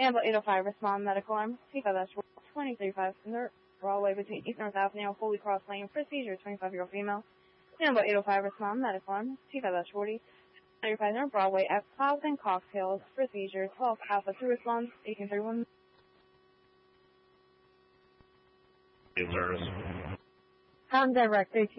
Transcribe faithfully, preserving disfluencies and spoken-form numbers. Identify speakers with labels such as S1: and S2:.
S1: Number eight oh five, respond medical arm. T five two three five, Broadway between East North Avenue, Holy Cross Lane. Procedure, twenty-five-year-old female. Number eight oh five, respond medical arm. T five forty, thirty-five North Broadway at Clouds and Cocktails. Procedure, twelve Alpha two response, eighteen thirty-one.
S2: Service.
S1: Con Director